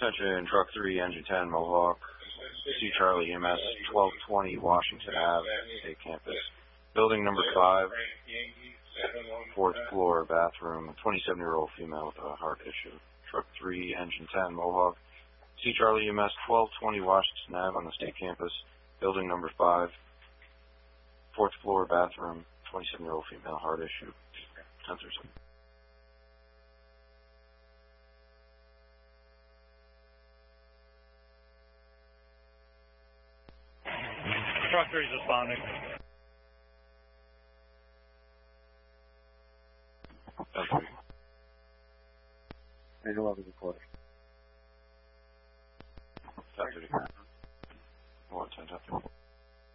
Attention, Truck 3, Engine 10, Mohawk. C. Charlie EMS, 1220 Washington Ave, State Campus. Building number 5, 4th floor, bathroom. A 27-year-old female with a heart issue. Truck 3, Engine 10, Mohawk. C. Charlie EMS, 1220 Washington Ave on the State Campus. Building number 5, 4th floor, bathroom. 27-year-old female, heart issue. 10-3. Truck 3 is responding. That's right. Major level report. That's right. 10-3.